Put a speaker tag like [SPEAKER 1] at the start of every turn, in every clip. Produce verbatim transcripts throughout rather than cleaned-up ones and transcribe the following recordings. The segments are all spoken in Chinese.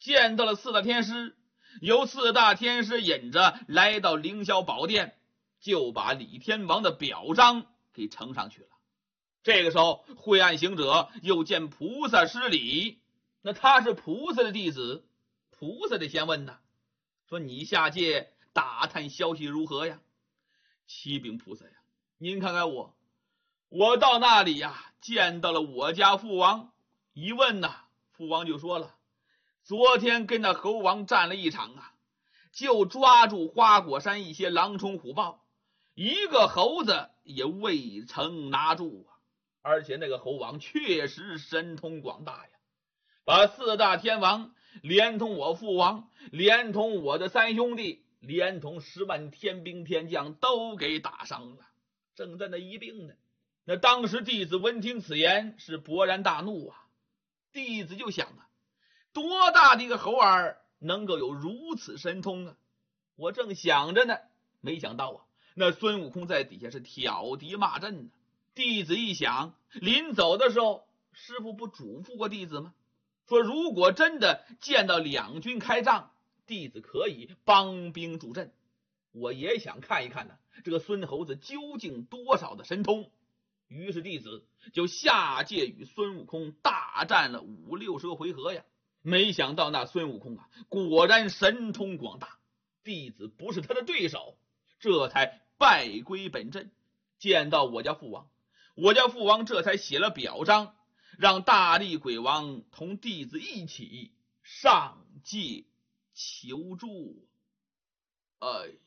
[SPEAKER 1] 见到了四大天师，由四大天师引着来到凌霄宝殿，就把李天王的表彰给呈上去了。这个时候晦暗行者又见菩萨施礼，那他是菩萨的弟子，菩萨得先问呐，说你下界打探消息如何呀？启禀菩萨呀，您看看我，我到那里呀，见到了我家父王，一问呐，父王就说了，昨天跟那猴王战了一场啊，就抓住花果山一些狼虫虎豹，一个猴子也未曾拿住啊。而且那个猴王确实神通广大呀，把四大天王连同我父王，连同我的三兄弟，连同十万天兵天将都给打伤了，正在那一病呢。那当时弟子闻听此言是勃然大怒啊，弟子就想啊，多大的一个猴儿能够有如此神通啊？我正想着呢，没想到啊，那孙悟空在底下是挑敌骂阵呢。弟子一想，临走的时候师父不嘱咐过弟子吗？说如果真的见到两军开仗，弟子可以帮兵助阵。我也想看一看呢，这个孙猴子究竟多少的神通。于是弟子就下界与孙悟空大战了五六十个回合呀。没想到那孙悟空啊，果然神通广大，弟子不是他的对手，这才败归本阵。见到我家父王，我家父王这才写了表彰，让大力鬼王同弟子一起上界求助。哎呀，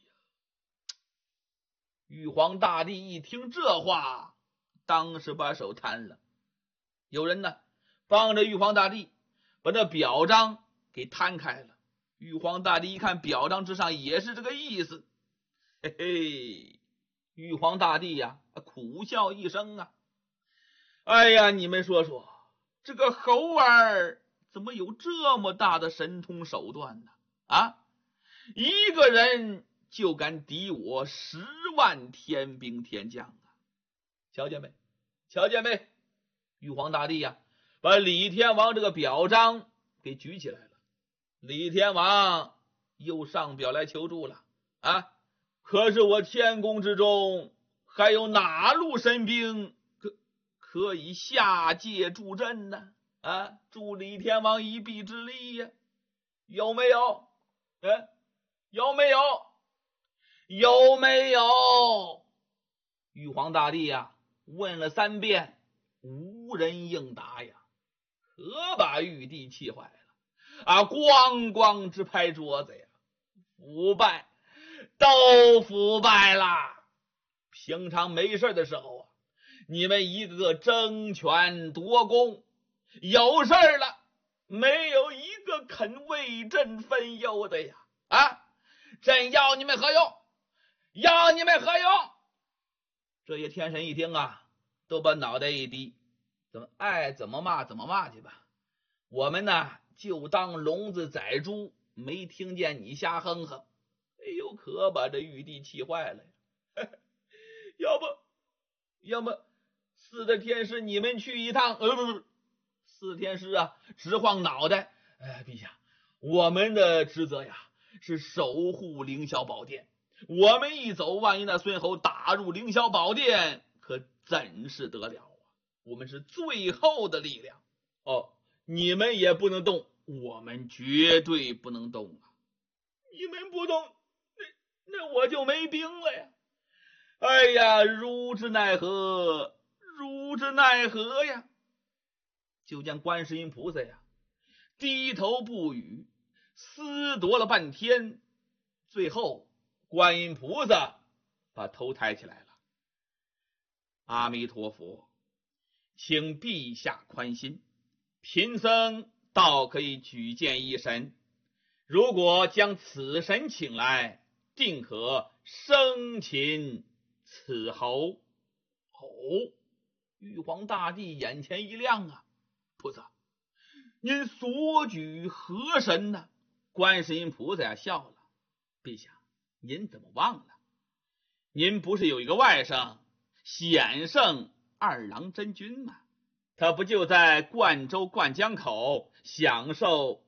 [SPEAKER 1] 玉皇大帝一听这话，当时把手摊了。有人呢帮着玉皇大帝把那表彰给摊开了。玉皇大帝一看表彰之上也是这个意思，嘿嘿，玉皇大帝呀、啊、苦笑一声啊，哎呀，你们说说，这个猴儿怎么有这么大的神通手段呢？啊，一个人就敢敌我十万天兵天将啊！瞧见没？瞧见没？玉皇大帝呀、啊，把李天王这个表彰给举起来了。李天王又上表来求助了啊！可是我天宫之中还有哪路神兵可可以下界助阵呢？啊，助李天王一臂之力呀？有没有？哎，有没有？有没有？玉皇大帝呀、啊，问了三遍，无人应答呀，可把玉帝气坏了啊！咣咣直拍桌子呀，腐败，都腐败啦！平常没事的时候啊，你们一个个争权夺功，有事了没有一个肯为朕分忧的呀？啊，朕要你们何用？要你们何用？这些天神一听啊，都把脑袋一低，怎么爱怎么骂怎么骂去吧，我们呢就当聋子宰猪，没听见你瞎哼哼。哎呦，可把这玉帝气坏了呀！要不要么四大天师你们去一趟？呃不不，四天师啊直晃脑袋。哎，陛下，我们的职责呀是守护凌霄宝殿，我们一走，万一那孙猴打入凌霄宝殿，可怎是得了啊？我们是最后的力量哦，你们也不能动，我们绝对不能动啊！你们不动，那那我就没兵了呀！哎呀，如之奈何，如之奈何呀！就见观世音菩萨呀，低头不语，思夺了半天，最后观音菩萨把头抬起来了。阿弥陀佛，请陛下宽心，贫僧倒可以举荐一神，如果将此神请来，定可生擒此猴。哦，玉皇大帝眼前一亮啊，菩萨，您所举何神呢？观世音菩萨呀笑了，陛下，您怎么忘了？您不是有一个外甥显圣二郎真君吗？他不就在灌州灌江口享受